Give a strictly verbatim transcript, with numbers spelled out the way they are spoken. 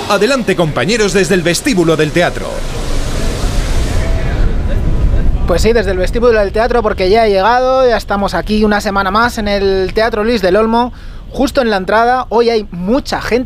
Adelante, compañeros, desde el vestíbulo del teatro. Pues sí, desde el vestíbulo del teatro, porque ya he llegado, ya estamos aquí una semana más en el Teatro Luis del Olmo, justo en la entrada. Hoy hay mucha gente.